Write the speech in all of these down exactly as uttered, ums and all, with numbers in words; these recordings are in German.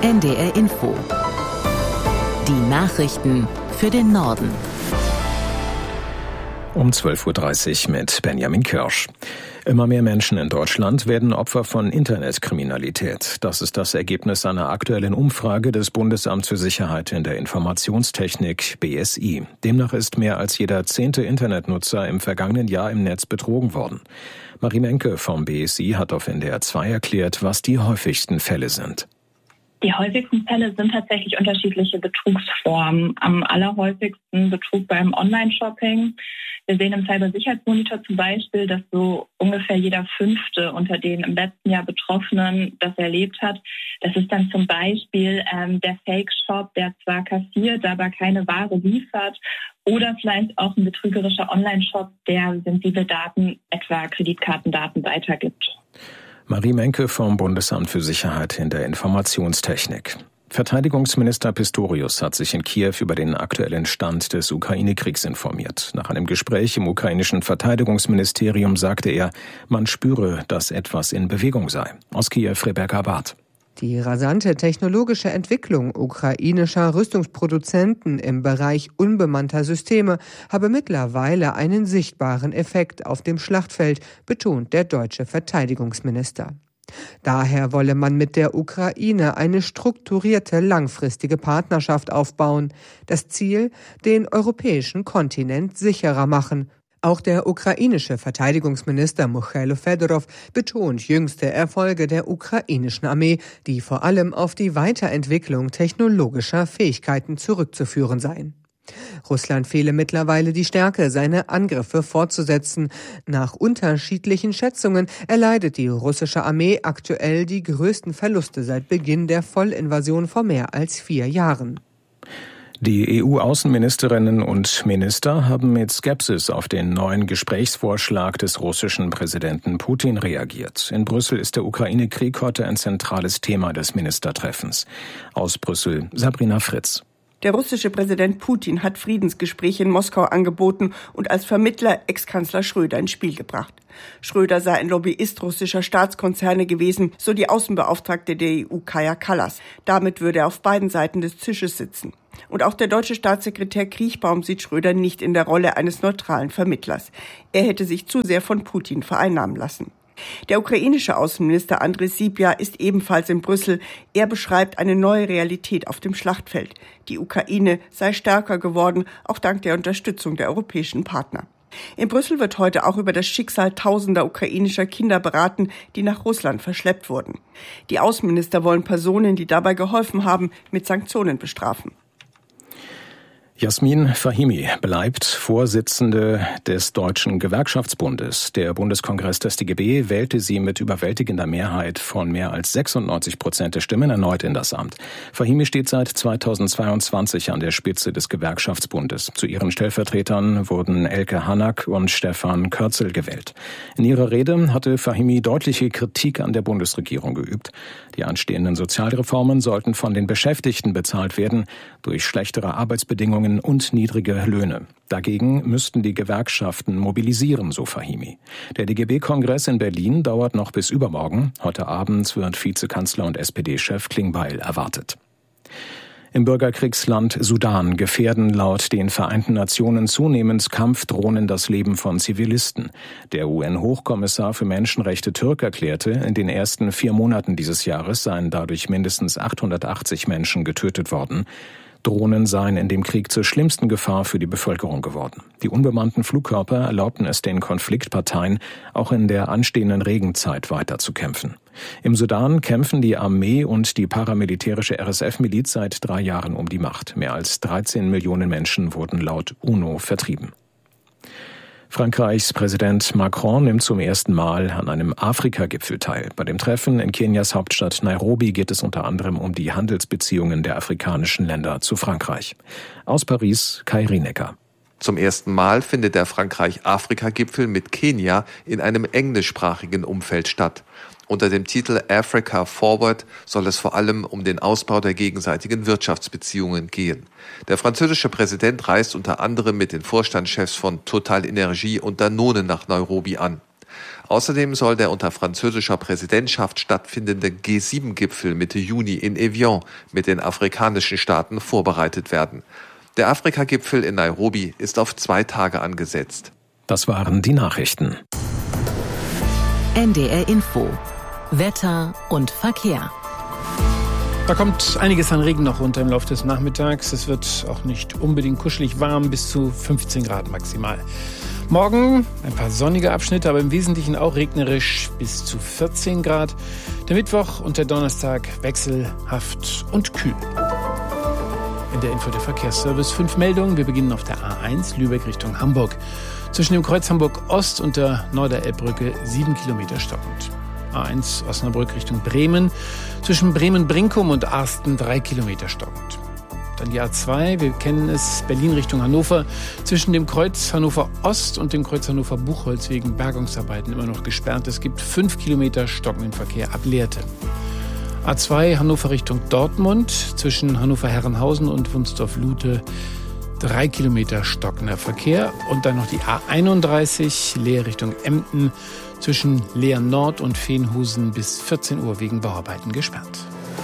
N D R Info. Die Nachrichten für den Norden. Um zwölf Uhr dreißig mit Benjamin Kirsch. Immer mehr Menschen in Deutschland werden Opfer von Internetkriminalität. Das ist das Ergebnis einer aktuellen Umfrage des Bundesamts für Sicherheit in der Informationstechnik B S I. Demnach ist mehr als jeder zehnte Internetnutzer im vergangenen Jahr im Netz betrogen worden. Marie Menke vom B S I hat auf N D R zwei erklärt, was die häufigsten Fälle sind. Die häufigsten Fälle sind tatsächlich unterschiedliche Betrugsformen. Am allerhäufigsten Betrug beim Online-Shopping. Wir sehen im Cybersicherheitsmonitor zum Beispiel, dass so ungefähr jeder Fünfte unter den im letzten Jahr Betroffenen das erlebt hat. Das ist dann zum Beispiel ähm, der Fake-Shop, der zwar kassiert, aber keine Ware liefert. Oder vielleicht auch ein betrügerischer Online-Shop, der sensible Daten, etwa Kreditkartendaten, weitergibt. Marie Menke vom Bundesamt für Sicherheit in der Informationstechnik. Verteidigungsminister Pistorius hat sich in Kiew über den aktuellen Stand des Ukraine-Kriegs informiert. Nach einem Gespräch im ukrainischen Verteidigungsministerium sagte er, man spüre, dass etwas in Bewegung sei. Aus Kiew, Rebecca Barth. Die rasante technologische Entwicklung ukrainischer Rüstungsproduzenten im Bereich unbemannter Systeme habe mittlerweile einen sichtbaren Effekt auf dem Schlachtfeld, betont der deutsche Verteidigungsminister. Daher wolle man mit der Ukraine eine strukturierte, langfristige Partnerschaft aufbauen. Das Ziel, den europäischen Kontinent sicherer machen. Auch der ukrainische Verteidigungsminister Michailo Fedorov betont jüngste Erfolge der ukrainischen Armee, die vor allem auf die Weiterentwicklung technologischer Fähigkeiten zurückzuführen seien. Russland fehle mittlerweile die Stärke, seine Angriffe fortzusetzen. Nach unterschiedlichen Schätzungen erleidet die russische Armee aktuell die größten Verluste seit Beginn der Vollinvasion vor mehr als vier Jahren. Die E U-Außenministerinnen und Minister haben mit Skepsis auf den neuen Gesprächsvorschlag des russischen Präsidenten Putin reagiert. In Brüssel ist der Ukraine-Krieg heute ein zentrales Thema des Ministertreffens. Aus Brüssel, Sabrina Fritz. Der russische Präsident Putin hat Friedensgespräche in Moskau angeboten und als Vermittler Ex-Kanzler Schröder ins Spiel gebracht. Schröder sei ein Lobbyist russischer Staatskonzerne gewesen, so die Außenbeauftragte der E U Kaja Kallas. Damit würde er auf beiden Seiten des Tisches sitzen. Und auch der deutsche Staatssekretär Kriechbaum sieht Schröder nicht in der Rolle eines neutralen Vermittlers. Er hätte sich zu sehr von Putin vereinnahmen lassen. Der ukrainische Außenminister Andrej Sybiha ist ebenfalls in Brüssel. Er beschreibt eine neue Realität auf dem Schlachtfeld. Die Ukraine sei stärker geworden, auch dank der Unterstützung der europäischen Partner. In Brüssel wird heute auch über das Schicksal tausender ukrainischer Kinder beraten, die nach Russland verschleppt wurden. Die Außenminister wollen Personen, die dabei geholfen haben, mit Sanktionen bestrafen. Jasmin Fahimi bleibt Vorsitzende des Deutschen Gewerkschaftsbundes. Der Bundeskongress des D G B wählte sie mit überwältigender Mehrheit von mehr als sechsundneunzig Prozent der Stimmen erneut in das Amt. Fahimi steht seit zweitausendzweiundzwanzig an der Spitze des Gewerkschaftsbundes. Zu ihren Stellvertretern wurden Elke Hanak und Stefan Kürzel gewählt. In ihrer Rede hatte Fahimi deutliche Kritik an der Bundesregierung geübt. Die anstehenden Sozialreformen sollten von den Beschäftigten bezahlt werden durch schlechtere Arbeitsbedingungen und niedrige Löhne. Dagegen müssten die Gewerkschaften mobilisieren, so Fahimi. Der D G B-Kongress in Berlin dauert noch bis übermorgen. Heute Abend wird Vizekanzler und S P D-Chef Klingbeil erwartet. Im Bürgerkriegsland Sudan gefährden laut den Vereinten Nationen zunehmend Kampfdrohnen das Leben von Zivilisten. Der U N-Hochkommissar für Menschenrechte Türk erklärte, in den ersten vier Monaten dieses Jahres seien dadurch mindestens achthundertachtzig Menschen getötet worden. Drohnen seien in dem Krieg zur schlimmsten Gefahr für die Bevölkerung geworden. Die unbemannten Flugkörper erlaubten es den Konfliktparteien, auch in der anstehenden Regenzeit weiterzukämpfen. Im Sudan kämpfen die Armee und die paramilitärische R S F-Miliz seit drei Jahren um die Macht. Mehr als dreizehn Millionen Menschen wurden laut UNO vertrieben. Frankreichs Präsident Macron nimmt zum ersten Mal an einem Afrika-Gipfel teil. Bei dem Treffen in Kenias Hauptstadt Nairobi geht es unter anderem um die Handelsbeziehungen der afrikanischen Länder zu Frankreich. Aus Paris, Kai Rienecker. Zum ersten Mal findet der Frankreich-Afrika-Gipfel mit Kenia in einem englischsprachigen Umfeld statt. Unter dem Titel Africa Forward soll es vor allem um den Ausbau der gegenseitigen Wirtschaftsbeziehungen gehen. Der französische Präsident reist unter anderem mit den Vorstandschefs von Total Energie und Danone nach Nairobi an. Außerdem soll der unter französischer Präsidentschaft stattfindende G sieben Gipfel Mitte Juni in Evian mit den afrikanischen Staaten vorbereitet werden. Der Afrika-Gipfel in Nairobi ist auf zwei Tage angesetzt. Das waren die Nachrichten. N D R Info. Wetter und Verkehr. Da kommt einiges an Regen noch runter im Laufe des Nachmittags. Es wird auch nicht unbedingt kuschelig warm, bis zu fünfzehn Grad maximal. Morgen ein paar sonnige Abschnitte, aber im Wesentlichen auch regnerisch bis zu vierzehn Grad. Der Mittwoch und der Donnerstag wechselhaft und kühl. In der Info der Verkehrsservice fünf Meldungen. Wir beginnen auf der A eins Lübeck Richtung Hamburg. Zwischen dem Kreuz Hamburg Ost und der Norderelbbrücke sieben Kilometer stockend. A eins Osnabrück Richtung Bremen. Zwischen Bremen-Brinkum und Arsten drei Kilometer stockend. Dann die A zwei, wir kennen es, Berlin Richtung Hannover. Zwischen dem Kreuz Hannover Ost und dem Kreuz Hannover Buchholz wegen Bergungsarbeiten immer noch gesperrt. Es gibt fünf Kilometer stockenden Verkehr ab Lehrte. A zwei Hannover Richtung Dortmund. Zwischen Hannover-Herrenhausen und Wunsdorf-Lute drei Kilometer stockender Verkehr. Und dann noch die A einunddreißig Leer Richtung Emden. Zwischen Leer Nord und Veenhusen bis vierzehn Uhr wegen Bauarbeiten gesperrt.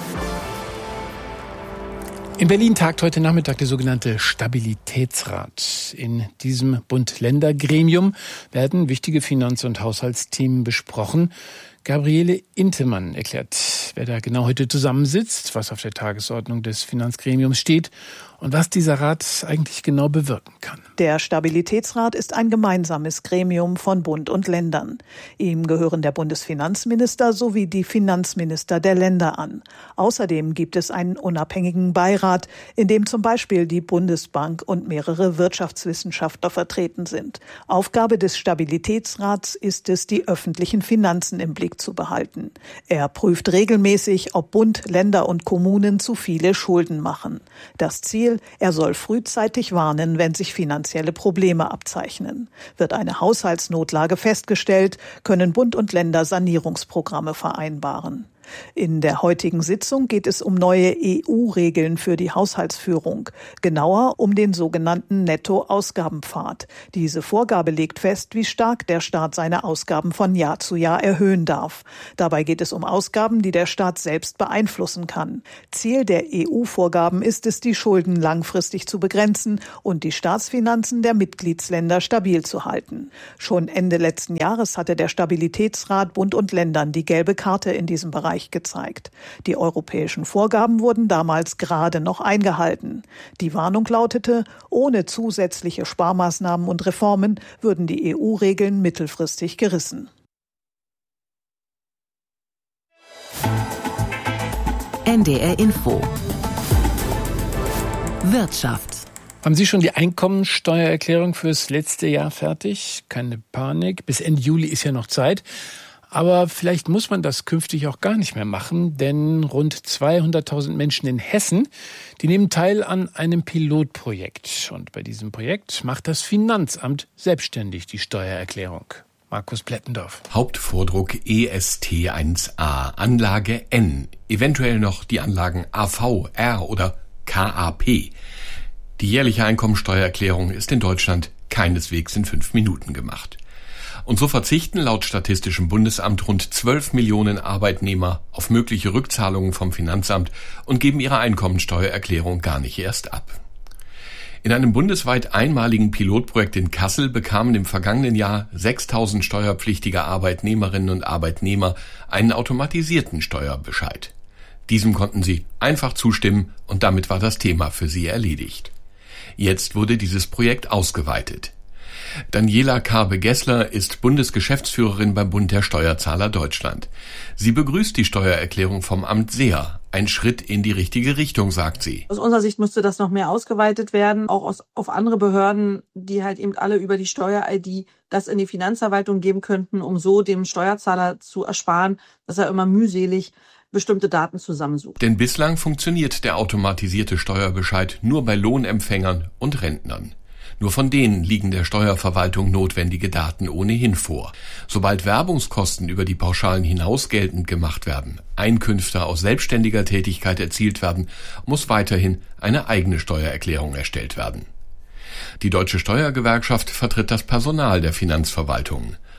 In Berlin tagt heute Nachmittag der sogenannte Stabilitätsrat. In diesem Bund-Länder-Gremium werden wichtige Finanz- und Haushaltsthemen besprochen. Gabriele Intemann erklärt, wer da genau heute zusammensitzt, was auf der Tagesordnung des Finanzgremiums steht und was dieser Rat eigentlich genau bewirken kann. Der Stabilitätsrat ist ein gemeinsames Gremium von Bund und Ländern. Ihm gehören der Bundesfinanzminister sowie die Finanzminister der Länder an. Außerdem gibt es einen unabhängigen Beirat, in dem zum Beispiel die Bundesbank und mehrere Wirtschaftswissenschaftler vertreten sind. Aufgabe des Stabilitätsrats ist es, die öffentlichen Finanzen im Blick zu behalten. Er prüft regelmäßig, ob Bund, Länder und Kommunen zu viele Schulden machen. Das Ziel: Er soll frühzeitig warnen, wenn sich finanzielle Probleme abzeichnen. Wird eine Haushaltsnotlage festgestellt, können Bund und Länder Sanierungsprogramme vereinbaren. In der heutigen Sitzung geht es um neue E U-Regeln für die Haushaltsführung, genauer um den sogenannten Nettoausgabenpfad. Diese Vorgabe legt fest, wie stark der Staat seine Ausgaben von Jahr zu Jahr erhöhen darf. Dabei geht es um Ausgaben, die der Staat selbst beeinflussen kann. Ziel der E U-Vorgaben ist es, die Schulden langfristig zu begrenzen und die Staatsfinanzen der Mitgliedsländer stabil zu halten. Schon Ende letzten Jahres hatte der Stabilitätsrat Bund und Ländern die gelbe Karte in diesem Bereich gezeigt. Die europäischen Vorgaben wurden damals gerade noch eingehalten. Die Warnung lautete, ohne zusätzliche Sparmaßnahmen und Reformen würden die E U-Regeln mittelfristig gerissen. N D R Info. Wirtschaft. Haben Sie schon die Einkommensteuererklärung fürs letzte Jahr fertig? Keine Panik, bis Ende Juli ist ja noch Zeit. Aber vielleicht muss man das künftig auch gar nicht mehr machen, denn rund zweihunderttausend Menschen in Hessen, die nehmen teil an einem Pilotprojekt. Und bei diesem Projekt macht das Finanzamt selbstständig die Steuererklärung. Markus Plettendorf. Hauptvordruck E S T eins a, Anlage N, eventuell noch die Anlagen A V, R oder K A P. Die jährliche Einkommensteuererklärung ist in Deutschland keineswegs in fünf Minuten gemacht. Und so verzichten laut Statistischem Bundesamt rund zwölf Millionen Arbeitnehmer auf mögliche Rückzahlungen vom Finanzamt und geben ihre Einkommensteuererklärung gar nicht erst ab. In einem bundesweit einmaligen Pilotprojekt in Kassel bekamen im vergangenen Jahr sechstausend steuerpflichtige Arbeitnehmerinnen und Arbeitnehmer einen automatisierten Steuerbescheid. Diesem konnten sie einfach zustimmen und damit war das Thema für sie erledigt. Jetzt wurde dieses Projekt ausgeweitet. Daniela Karbe-Gessler ist Bundesgeschäftsführerin beim Bund der Steuerzahler Deutschland. Sie begrüßt die Steuererklärung vom Amt sehr. Ein Schritt in die richtige Richtung, sagt sie. Aus unserer Sicht müsste das noch mehr ausgeweitet werden, auch aus, auf andere Behörden, die halt eben alle über die Steuer-I D das in die Finanzverwaltung geben könnten, um so dem Steuerzahler zu ersparen, dass er immer mühselig bestimmte Daten zusammensucht. Denn bislang funktioniert der automatisierte Steuerbescheid nur bei Lohnempfängern und Rentnern. Nur von denen liegen der Steuerverwaltung notwendige Daten ohnehin vor. Sobald Werbungskosten über die Pauschalen hinaus geltend gemacht werden, Einkünfte aus selbstständiger Tätigkeit erzielt werden, muss weiterhin eine eigene Steuererklärung erstellt werden. Die Deutsche Steuergewerkschaft vertritt das Personal der Finanzverwaltungen.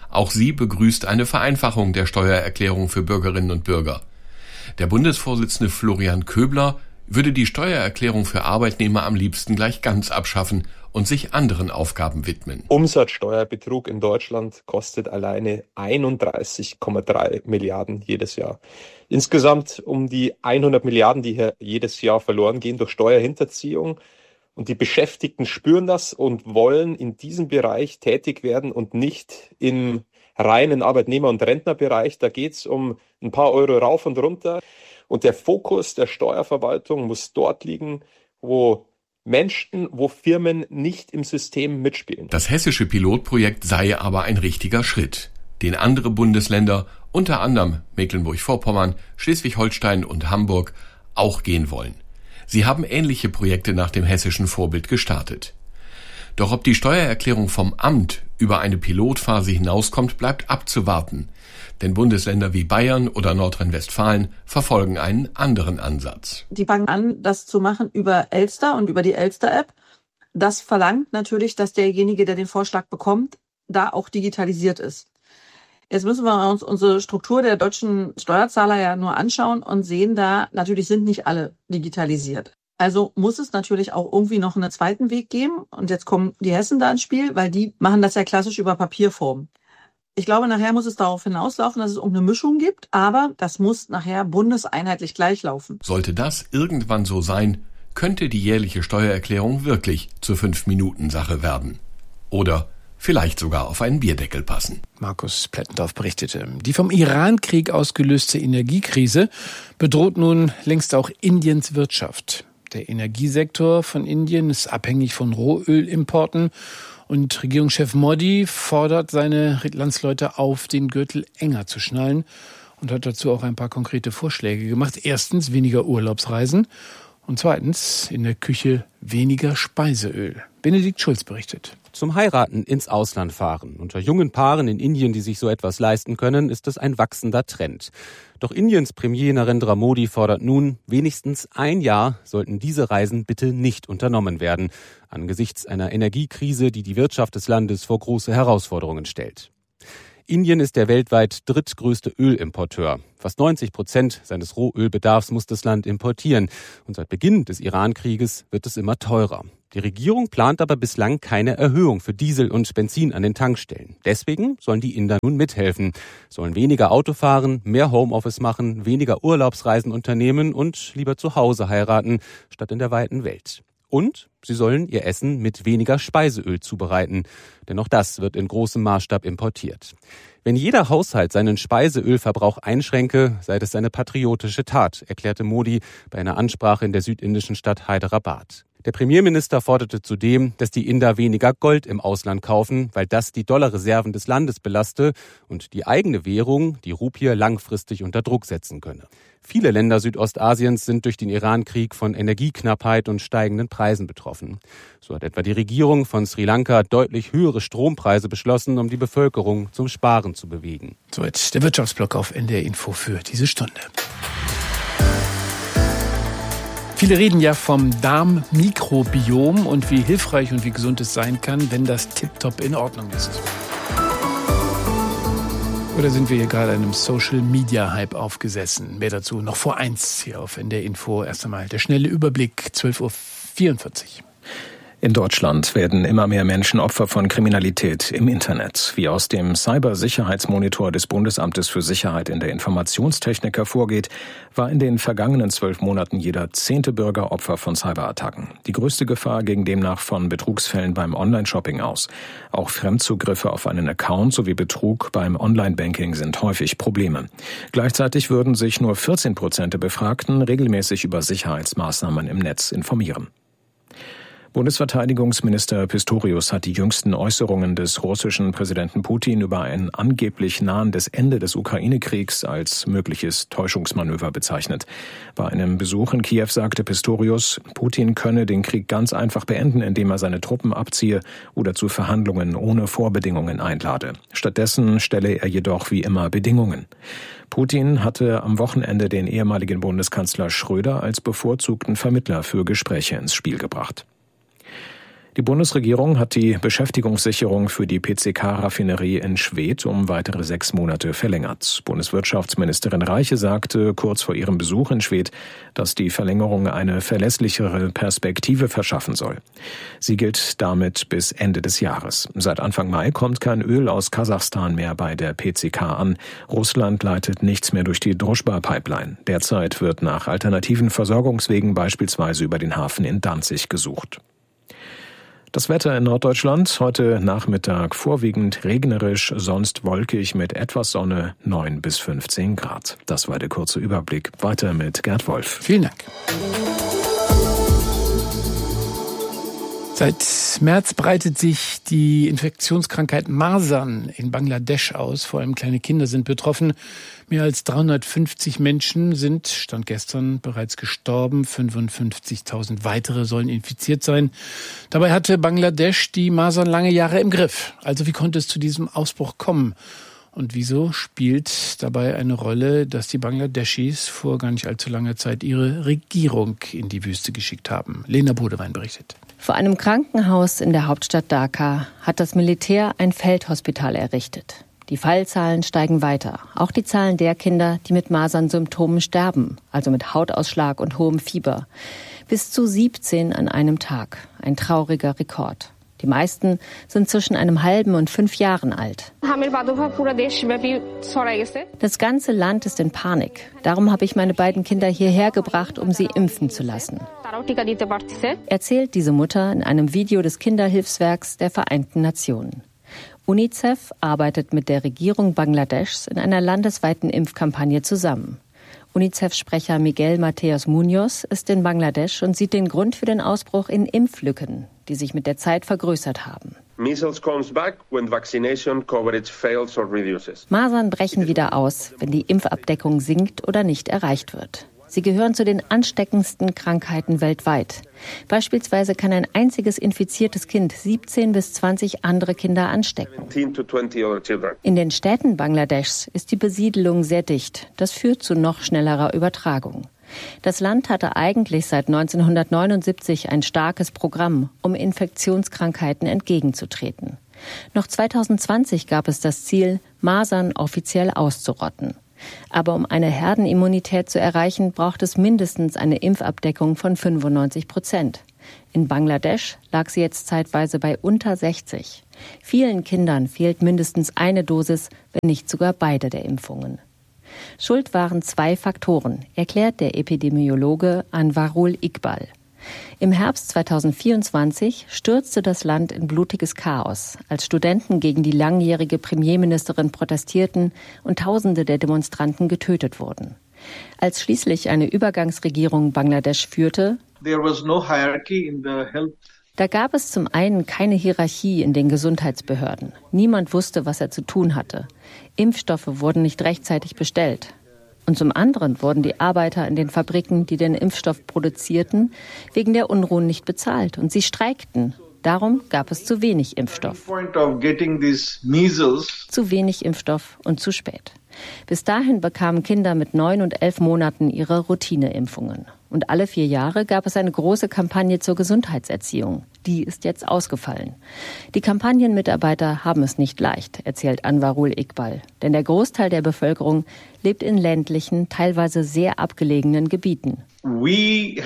Auch sie begrüßt eine Vereinfachung der Steuererklärung für Bürgerinnen und Bürger. Der Bundesvorsitzende Florian Köbler würde die Steuererklärung für Arbeitnehmer am liebsten gleich ganz abschaffen und sich anderen Aufgaben widmen. Umsatzsteuerbetrug in Deutschland kostet alleine einunddreißig Komma drei Milliarden jedes Jahr. Insgesamt um die hundert Milliarden, die hier jedes Jahr verloren gehen durch Steuerhinterziehung. Und die Beschäftigten spüren das und wollen in diesem Bereich tätig werden und nicht im reinen Arbeitnehmer- und Rentnerbereich. Da geht es um ein paar Euro rauf und runter. Und der Fokus der Steuerverwaltung muss dort liegen, wo Menschen, wo Firmen nicht im System mitspielen. Das hessische Pilotprojekt sei aber ein richtiger Schritt, den andere Bundesländer, unter anderem Mecklenburg-Vorpommern, Schleswig-Holstein und Hamburg, auch gehen wollen. Sie haben ähnliche Projekte nach dem hessischen Vorbild gestartet. Doch ob die Steuererklärung vom Amt über eine Pilotphase hinauskommt, bleibt abzuwarten. Denn Bundesländer wie Bayern oder Nordrhein-Westfalen verfolgen einen anderen Ansatz. Die fangen an, das zu machen über Elster und über die Elster-App. Das verlangt natürlich, dass derjenige, der den Vorschlag bekommt, da auch digitalisiert ist. Jetzt müssen wir uns unsere Struktur der deutschen Steuerzahler ja nur anschauen und sehen da, natürlich sind nicht alle digitalisiert. Also muss es natürlich auch irgendwie noch einen zweiten Weg geben. Und jetzt kommen die Hessen da ins Spiel, weil die machen das ja klassisch über Papierform. Ich glaube, nachher muss es darauf hinauslaufen, dass es irgendeine Mischung gibt, aber das muss nachher bundeseinheitlich gleich laufen. Sollte das irgendwann so sein, könnte die jährliche Steuererklärung wirklich zur Fünf-Minuten-Sache werden. Oder vielleicht sogar auf einen Bierdeckel passen. Markus Plettendorf berichtete. Die vom Iran-Krieg ausgelöste Energiekrise bedroht nun längst auch Indiens Wirtschaft. Der Energiesektor von Indien ist abhängig von Rohölimporten und Regierungschef Modi fordert seine Landsleute auf, den Gürtel enger zu schnallen und hat dazu auch ein paar konkrete Vorschläge gemacht. Erstens weniger Urlaubsreisen und zweitens in der Küche weniger Speiseöl. Benedikt Schulz berichtet. Zum Heiraten ins Ausland fahren. Unter jungen Paaren in Indien, die sich so etwas leisten können, ist es ein wachsender Trend. Doch Indiens Premier Narendra Modi fordert nun, wenigstens ein Jahr sollten diese Reisen bitte nicht unternommen werden, angesichts einer Energiekrise, die die Wirtschaft des Landes vor große Herausforderungen stellt. Indien ist der weltweit drittgrößte Ölimporteur. Fast neunzig Prozent seines Rohölbedarfs muss das Land importieren. Und seit Beginn des Iran-Krieges wird es immer teurer. Die Regierung plant aber bislang keine Erhöhung für Diesel und Benzin an den Tankstellen. Deswegen sollen die Inder nun mithelfen, sollen weniger Auto fahren, mehr Homeoffice machen, weniger Urlaubsreisen unternehmen und lieber zu Hause heiraten, statt in der weiten Welt. Und sie sollen ihr Essen mit weniger Speiseöl zubereiten, denn auch das wird in großem Maßstab importiert. Wenn jeder Haushalt seinen Speiseölverbrauch einschränke, sei das eine patriotische Tat, erklärte Modi bei einer Ansprache in der südindischen Stadt Hyderabad. Der Premierminister forderte zudem, dass die Inder weniger Gold im Ausland kaufen, weil das die Dollarreserven des Landes belaste und die eigene Währung, die Rupie, langfristig unter Druck setzen könne. Viele Länder Südostasiens sind durch den Iran-Krieg von Energieknappheit und steigenden Preisen betroffen. So hat etwa die Regierung von Sri Lanka deutlich höhere Strompreise beschlossen, um die Bevölkerung zum Sparen zu bewegen. So jetzt der Wirtschaftsblock auf N D R Info für diese Stunde. Viele reden ja vom Darmmikrobiom und wie hilfreich und wie gesund es sein kann, wenn das tiptop in Ordnung ist. Oder sind wir hier gerade einem Social-Media-Hype aufgesessen? Mehr dazu noch vor eins hier auf N D R Info. Erst einmal der schnelle Überblick, zwölf Uhr vierundvierzig. In Deutschland werden immer mehr Menschen Opfer von Kriminalität im Internet. Wie aus dem Cybersicherheitsmonitor des Bundesamtes für Sicherheit in der Informationstechnik hervorgeht, war in den vergangenen zwölf Monaten jeder zehnte Bürger Opfer von Cyberattacken. Die größte Gefahr ging demnach von Betrugsfällen beim Online-Shopping aus. Auch Fremdzugriffe auf einen Account sowie Betrug beim Online-Banking sind häufig Probleme. Gleichzeitig würden sich nur vierzehn Prozent der Befragten regelmäßig über Sicherheitsmaßnahmen im Netz informieren. Bundesverteidigungsminister Pistorius hat die jüngsten Äußerungen des russischen Präsidenten Putin über ein angeblich nahendes Ende des Ukraine-Kriegs als mögliches Täuschungsmanöver bezeichnet. Bei einem Besuch in Kiew sagte Pistorius, Putin könne den Krieg ganz einfach beenden, indem er seine Truppen abziehe oder zu Verhandlungen ohne Vorbedingungen einlade. Stattdessen stelle er jedoch wie immer Bedingungen. Putin hatte am Wochenende den ehemaligen Bundeskanzler Schröder als bevorzugten Vermittler für Gespräche ins Spiel gebracht. Die Bundesregierung hat die Beschäftigungssicherung für die P C K-Raffinerie in Schwedt um weitere sechs Monate verlängert. Bundeswirtschaftsministerin Reiche sagte kurz vor ihrem Besuch in Schwedt, dass die Verlängerung eine verlässlichere Perspektive verschaffen soll. Sie gilt damit bis Ende des Jahres. Seit Anfang Mai kommt kein Öl aus Kasachstan mehr bei der P C K an. Russland leitet nichts mehr durch die Druschba-Pipeline. Derzeit wird nach alternativen Versorgungswegen beispielsweise über den Hafen in Danzig gesucht. Das Wetter in Norddeutschland heute Nachmittag vorwiegend regnerisch, sonst wolkig mit etwas Sonne, neun bis fünfzehn Grad. Das war der kurze Überblick. Weiter mit Gerd Wolf. Vielen Dank. Seit März breitet sich die Infektionskrankheit Masern in Bangladesch aus. Vor allem kleine Kinder sind betroffen. Mehr als dreihundertfünfzig Menschen sind, Stand gestern, bereits gestorben. fünfundfünfzigtausend weitere sollen infiziert sein. Dabei hatte Bangladesch die Masern lange Jahre im Griff. Also wie konnte es zu diesem Ausbruch kommen? Und wieso spielt dabei eine Rolle, dass die Bangladeschis vor gar nicht allzu langer Zeit ihre Regierung in die Wüste geschickt haben? Lena Bodewein berichtet. Vor einem Krankenhaus in der Hauptstadt Dhaka hat das Militär ein Feldhospital errichtet. Die Fallzahlen steigen weiter. Auch die Zahlen der Kinder, die mit Masernsymptomen sterben, also mit Hautausschlag und hohem Fieber. Bis zu siebzehn an einem Tag. Ein trauriger Rekord. Die meisten sind zwischen einem halben und fünf Jahren alt. Das ganze Land ist in Panik. Darum habe ich meine beiden Kinder hierher gebracht, um sie impfen zu lassen. Erzählt diese Mutter in einem Video des Kinderhilfswerks der Vereinten Nationen. UNICEF arbeitet mit der Regierung Bangladeschs in einer landesweiten Impfkampagne zusammen. UNICEF-Sprecher Miguel Mateos Munoz ist in Bangladesch und sieht den Grund für den Ausbruch in Impflücken, die sich mit der Zeit vergrößert haben. Masern brechen wieder aus, wenn die Impfabdeckung sinkt oder nicht erreicht wird. Sie gehören zu den ansteckendsten Krankheiten weltweit. Beispielsweise kann ein einziges infiziertes Kind siebzehn bis zwanzig andere Kinder anstecken. In den Städten Bangladeschs ist die Besiedelung sehr dicht. Das führt zu noch schnellerer Übertragung. Das Land hatte eigentlich seit neunzehnhundertneunundsiebzig ein starkes Programm, um Infektionskrankheiten entgegenzutreten. Noch zweitausendzwanzig gab es das Ziel, Masern offiziell auszurotten. Aber um eine Herdenimmunität zu erreichen, braucht es mindestens eine Impfabdeckung von fünfundneunzig Prozent. In Bangladesch lag sie jetzt zeitweise bei unter sechzig. Vielen Kindern fehlt mindestens eine Dosis, wenn nicht sogar beide der Impfungen. Schuld waren zwei Faktoren, erklärt der Epidemiologe Anwarul Iqbal. Im Herbst zweitausendvierundzwanzig stürzte das Land in blutiges Chaos, als Studenten gegen die langjährige Premierministerin protestierten und Tausende der Demonstranten getötet wurden. Als schließlich eine Übergangsregierung Bangladesch führte, There was no hierarchy in the health. Da gab es zum einen keine Hierarchie in den Gesundheitsbehörden. Niemand wusste, was er zu tun hatte. Impfstoffe wurden nicht rechtzeitig bestellt. Und zum anderen wurden die Arbeiter in den Fabriken, die den Impfstoff produzierten, wegen der Unruhen nicht bezahlt und sie streikten. Darum gab es zu wenig Impfstoff. Zu wenig Impfstoff und zu spät. Bis dahin bekamen Kinder mit neun und elf Monaten ihre Routineimpfungen. Und alle vier Jahre gab es eine große Kampagne zur Gesundheitserziehung. Die ist jetzt ausgefallen. Die Kampagnenmitarbeiter haben es nicht leicht, erzählt Anwarul Iqbal. Denn der Großteil der Bevölkerung lebt in ländlichen, teilweise sehr abgelegenen Gebieten. Wir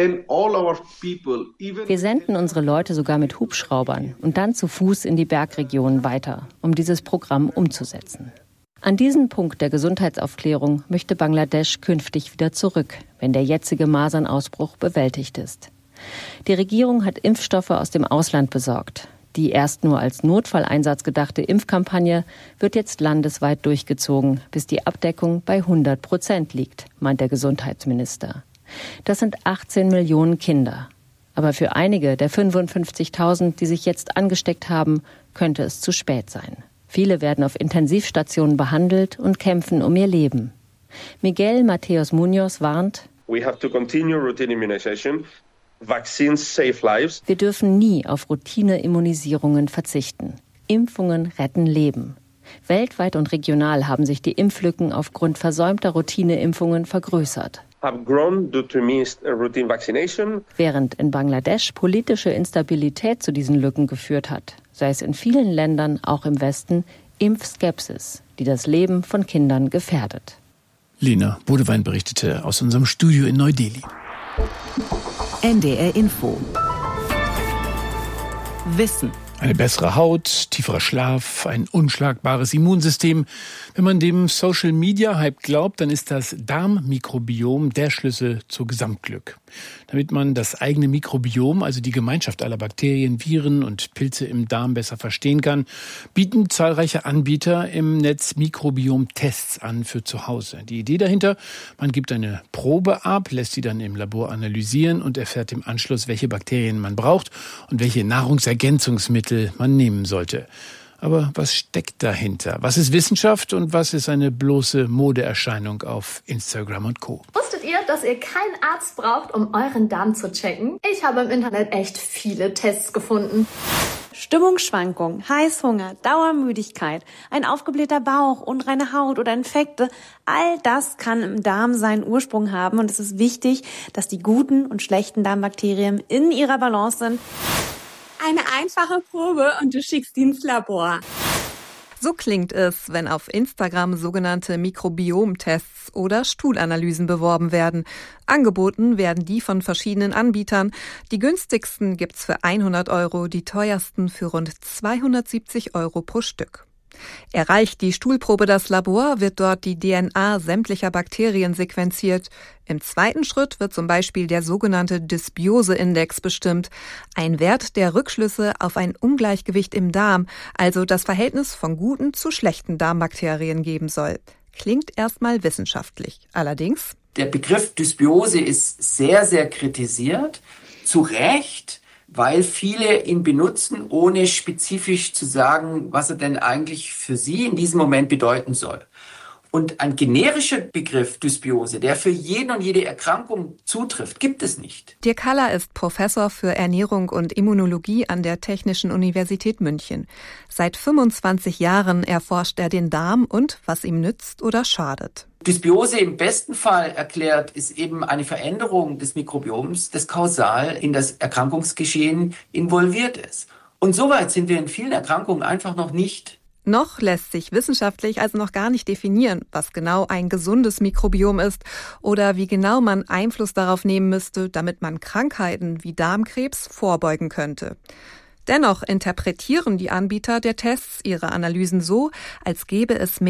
senden unsere Leute sogar mit Hubschraubern und dann zu Fuß in die Bergregionen weiter, um dieses Programm umzusetzen. An diesen Punkt der Gesundheitsaufklärung möchte Bangladesch künftig wieder zurück, wenn der jetzige Masernausbruch bewältigt ist. Die Regierung hat Impfstoffe aus dem Ausland besorgt. Die erst nur als Notfalleinsatz gedachte Impfkampagne wird jetzt landesweit durchgezogen, bis die Abdeckung bei hundert Prozent liegt, meint der Gesundheitsminister. Das sind achtzehn Millionen Kinder. Aber für einige der fünfundfünfzigtausend, die sich jetzt angesteckt haben, könnte es zu spät sein. Viele werden auf Intensivstationen behandelt und kämpfen um ihr Leben. Miguel Mateos Munoz warnt, We have to continue routine immunization. Vaccines save lives. Wir dürfen nie auf Routine-Immunisierungen verzichten. Impfungen retten Leben. Weltweit und regional haben sich die Impflücken aufgrund versäumter Routine-Impfungen vergrößert. have grown due to missed routine vaccination. Während in Bangladesch politische Instabilität zu diesen Lücken geführt hat, sei es in vielen Ländern, auch im Westen, Impfskepsis, die das Leben von Kindern gefährdet. Lena Bodewein berichtete aus unserem Studio in Neu-Delhi. N D R Info. Wissen. Eine bessere Haut, tieferer Schlaf, ein unschlagbares Immunsystem. Wenn man dem Social-Media-Hype glaubt, dann ist das Darmmikrobiom der Schlüssel zu Gesamtglück. Damit man das eigene Mikrobiom, also die Gemeinschaft aller Bakterien, Viren und Pilze im Darm besser verstehen kann, bieten zahlreiche Anbieter im Netz Mikrobiom-Tests an für zu Hause. Die Idee dahinter, man gibt eine Probe ab, lässt sie dann im Labor analysieren und erfährt im Anschluss, welche Bakterien man braucht und welche Nahrungsergänzungsmittel man nehmen sollte. Aber was steckt dahinter? Was ist Wissenschaft und was ist eine bloße Modeerscheinung auf Instagram und Co.? Wusstet ihr, dass ihr keinen Arzt braucht, um euren Darm zu checken? Ich habe im Internet echt viele Tests gefunden. Stimmungsschwankungen, Heißhunger, Dauermüdigkeit, ein aufgeblähter Bauch, unreine Haut oder Infekte, all das kann im Darm seinen Ursprung haben und es ist wichtig, dass die guten und schlechten Darmbakterien in ihrer Balance sind. Eine einfache Probe und du schickst die ins Labor. So klingt es, wenn auf Instagram sogenannte Mikrobiomtests oder Stuhlanalysen beworben werden. Angeboten werden die von verschiedenen Anbietern. Die günstigsten gibt's für hundert Euro, die teuersten für rund zweihundertsiebzig Euro pro Stück. Erreicht die Stuhlprobe das Labor, wird dort die D N A sämtlicher Bakterien sequenziert. Im zweiten Schritt wird zum Beispiel der sogenannte Dysbiose-Index bestimmt. Ein Wert, der Rückschlüsse auf ein Ungleichgewicht im Darm, also das Verhältnis von guten zu schlechten Darmbakterien geben soll. Klingt erstmal wissenschaftlich. Allerdings: Der Begriff Dysbiose ist sehr, sehr kritisiert. Zu Recht. Weil viele ihn benutzen, ohne spezifisch zu sagen, was er denn eigentlich für sie in diesem Moment bedeuten soll. Und ein generischer Begriff Dysbiose, der für jeden und jede Erkrankung zutrifft, gibt es nicht. Dirk Haller ist Professor für Ernährung und Immunologie an der Technischen Universität München. Seit fünfundzwanzig Jahren erforscht er den Darm und was ihm nützt oder schadet. Dysbiose im besten Fall erklärt ist eben eine Veränderung des Mikrobioms, das kausal in das Erkrankungsgeschehen involviert ist. Und soweit sind wir in vielen Erkrankungen einfach noch nicht. Noch lässt sich wissenschaftlich also noch gar nicht definieren, was genau ein gesundes Mikrobiom ist oder wie genau man Einfluss darauf nehmen müsste, damit man Krankheiten wie Darmkrebs vorbeugen könnte. Dennoch interpretieren die Anbieter der Tests ihre Analysen so, als gäbe es mehr